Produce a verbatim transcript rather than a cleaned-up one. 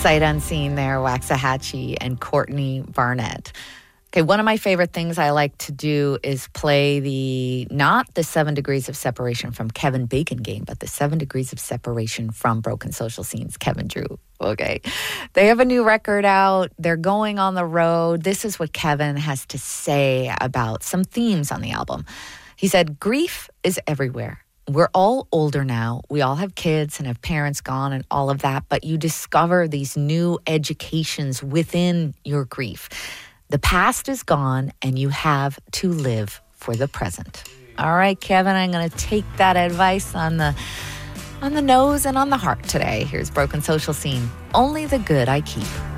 Sight Unseen there, Waxahachie and Courtney Barnett. Okay, one of my favorite things I like to do is play the, not the Seven Degrees of Separation from Kevin Bacon game, but the Seven Degrees of Separation from Broken Social Scene's Kevin Drew. Okay, they have a new record out. They're going on the road. This is what Kevin has to say about some themes on the album. He said, grief is everywhere. We're all older now. We all have kids and have parents gone and all of that, but you discover these new educations within your grief. The past is gone and you have to live for the present. All right, Kevin, I'm going to take that advice on the on the nose and on the heart today. Here's Broken Social Scene. Only the good I keep.